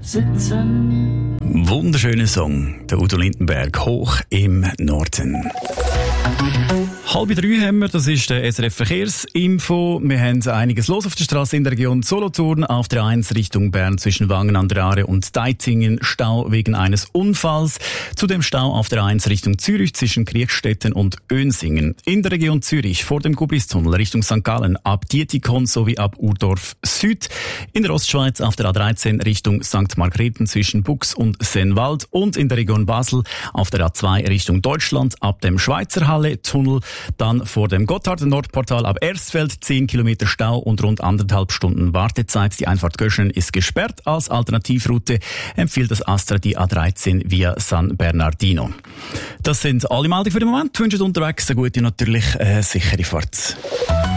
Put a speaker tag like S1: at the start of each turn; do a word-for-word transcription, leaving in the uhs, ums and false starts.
S1: sitzen.
S2: Wunderschöner Song, der Udo Lindenberg, Hoch im Norden. Halb drei haben wir, das ist der S R F Verkehrsinfo. Wir haben einiges los auf der Straße in der Region Solothurn. Auf der eins Richtung Bern zwischen Wangen an der Aare und Deizingen Stau wegen eines Unfalls. Zudem Stau auf der eins Richtung Zürich zwischen Kriechstetten und Önsingen. In der Region Zürich vor dem Gubistunnel Richtung Sankt Gallen ab Dietikon sowie ab Urdorf Süd. In der Ostschweiz auf der A dreizehn Richtung Sankt Margrethen zwischen Bux und Sennwald. Und in der Region Basel auf der A zwei Richtung Deutschland ab dem Schweizerhalle-Tunnel. Dann vor dem Gotthard-Nordportal ab Ersfeld zehn Kilometer Stau und rund anderthalb Stunden Wartezeit. Die Einfahrt Göschen ist gesperrt. Als Alternativroute empfiehlt das Astra die A dreizehn via San Bernardino. Das sind alle Meldungen für den Moment. Ich wünsche unterwegs eine gute, natürlich äh, sichere Fahrt.